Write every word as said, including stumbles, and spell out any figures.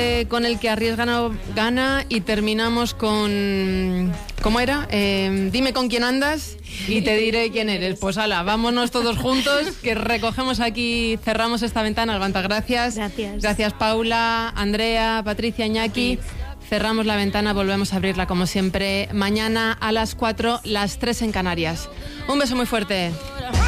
Eh, con el que arriesga no gana y terminamos con... ¿Cómo era? Eh, dime con quién andas y te diré quién eres. Pues ala, vámonos todos juntos, que recogemos aquí, cerramos esta ventana. Levanta, gracias. Gracias. Gracias, Paula, Andrea, Patricia, Iñaki. Cerramos la ventana, volvemos a abrirla como siempre mañana a las cuatro, las tres en Canarias. Un beso muy fuerte.